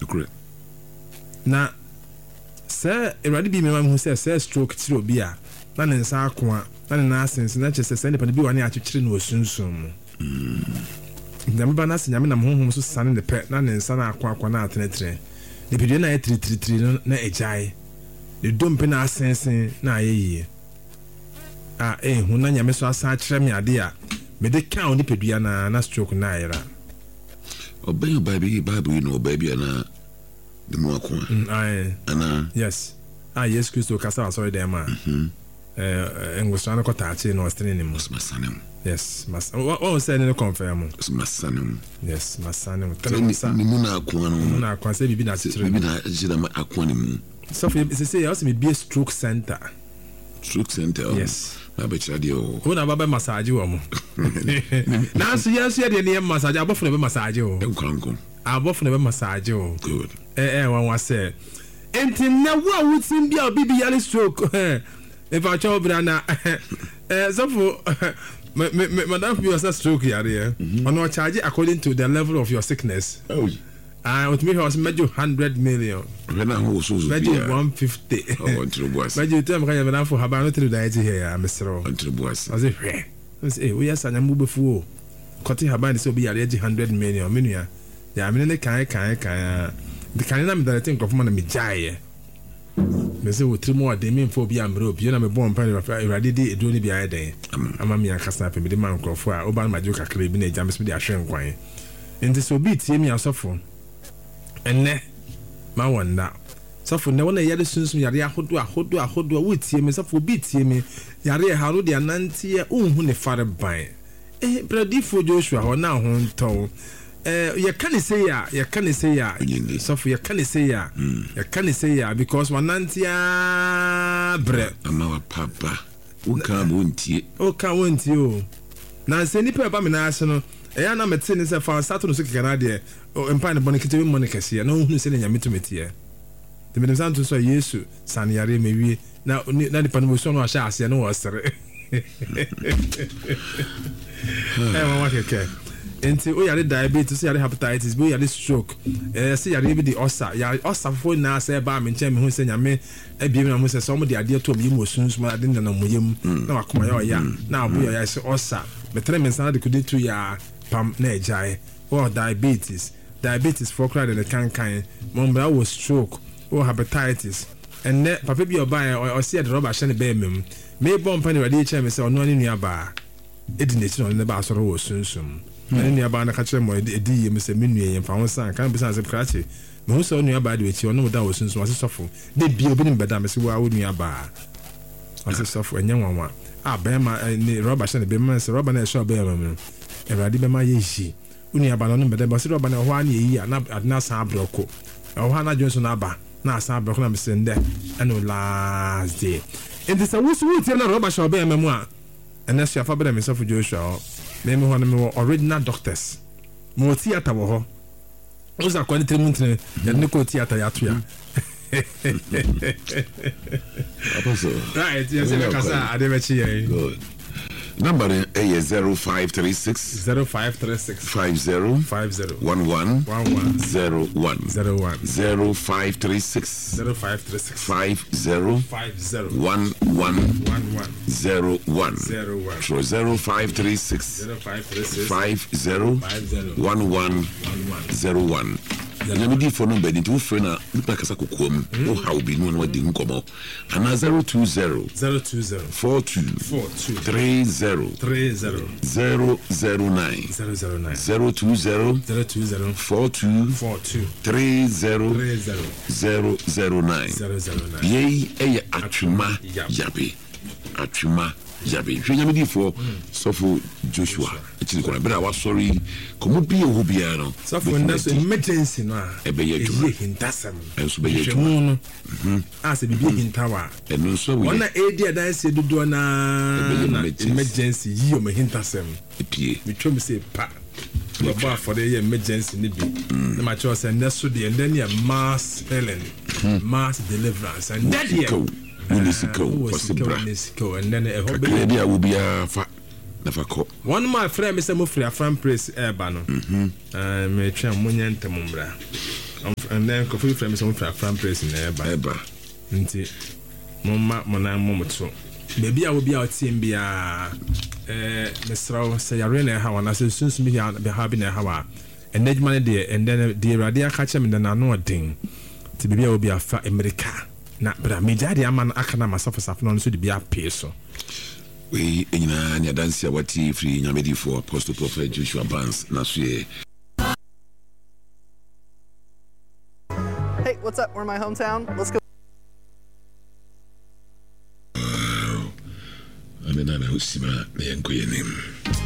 na sɛ Awurade bi mema hu sɛ stroke tiro bi a na ne nsa akoa na ne na asense na kyerɛ sɛ nipa bi wa ne akyekyere no osunsun mu nyame ba na sɛ nyame nam honhom so sane ne pɛ na ne nsa na akoa na atenetere ne pidie na yɛtiritiri no na agyae ne dompe na asense na ayɛyie hu na nyame so asa akyerɛ me ade a mede ka oni pedua na stroke na ayera obey Bible you know baby ana the mo akwa ana yes yes Christo kasa asori dem a engweswa na kota no strene mu masanem yes o say ne confirm masanem yes masanem ni mu na akwa say bibi na titire bibi na jida akwa ni mu so say you me be stroke center yes na be chade o na baba massage wo mo na so yes ye de ne massage abofo na be massage o enkanko abofo na be massage o good wan say enti na wo wutin bia bibi yale stroke if I chow brana so for madam you are stroke yare on charge according to the level of your sickness with me was measure 100 million when I was measure 150 measure time can you for haba no through diet here Mr. Antribuas as if say we yes anya mbu befu kote haba ni so be yare 100 million menua ya me ne kan the kan na me that think of man me jaye me say we trimo ade me mfo bi amre obi na me bon pan Awurade de edu ni bi ayeden ama me akasa pe me de man krofo a oba ma joka kra bi na eja me so de ahwe nkwan enti so bi tie me asofo enne ma wonda sofo ne wona yade sunsun yare ahodo wo tie me sofo bi tie me yare ha no de anantie unhu ne fare ban bradifo Joshua ho na ho nto you can say sofo you can say ya because wanantia bre ama papa o kan wontie o na se ni pe ba me na ase no eya na mete ni se fa sato no so kekana de empa ne bone kete mo ne kase na ohunu se ne nyame to metie de me santo so Yesu san yare mewie na ni pa no so no ahya ase no wo sere wa keke enti o yare diabetes yare hepatitis bo yare stroke se yare bi di ulcer ya ulcer fo na se ba me nche me hu se nyame abie me na hu se so mo di ade to me sunsun ma ade na mo yem na wakoma ya na abo ya se ulcer betre me san de kudi tu ya pam na ejai or diabetes for cry the kan mo mbra wo stroke or hepatitis and papa bi oba o se de rubber hye ne ba mem me bomb pa ne wade che me se ono ani nua ba edineti no ne ba asoro wo sunsun ani nua ba na ka kire mo edi ye me se me nua ye fa won san kan be san se krache me hu se nua ba de wechi ono da wo sunsun ase sofo de bi obi ne beda me se wa wo nua ba ase sofo enye nwanwa be ma ni rubber hye ne be man se rubber na e show be ma Awurade be ma ye ji uni aba no bede ba se rubber na ho an ye yi na adna san abroko ho ana Johnson na aba na san abroko na me se nde eno last day and this was what na rubber show be ma mu a ene so afa be me sofo Joshua me ho na me original doctors mo theater wo ho oza kwa ni tremuntre ya ne ko theater ya to ya aposo right yes e kasa ade be chi ye good number is 0536 50 11 01 0536 50 11 01 so 0536 50 11 01 na me di for number ni to friend na nipa kasa kokom o how be no na wadi nkomo ana 020 42 30 009 020 42 30 009 ye eye atwuma yabe hwenya me for sofo Joshua eti ko na bra wa sorry komo bi ehu bia no sofo ndaso emergency no a ebe ye dwuma hintasam enso be ye dwuma ase bibi hintawa eno so we ona edi adanse dodo na emergency yi o me hintasam epie me twom se pa baba for the emergency ni bi na ma cho say neso de and then ya mass healing mass deliverance and that here Munisiko and then a hobby will be a never call. One of my friend, Mr. Mufri, a fan praise air banner. May try Munyan Tamumbra. and then coffee frame some from press in there Eba. Nti mama mona momoto baby I will be out team bia Mr. say arena how and as soon as me be having a how and then money there and then the radia catch him in the no ding to be will be a fa America na but me jadi aman akana myself as afternoon so to be a peso we ina nya dance ya wati free nyamedi for Apostle Prophet Joshua Barnes na so ye. Hey, what's up? We're in my hometown. Let's go. Amena na usima na yanko yenim.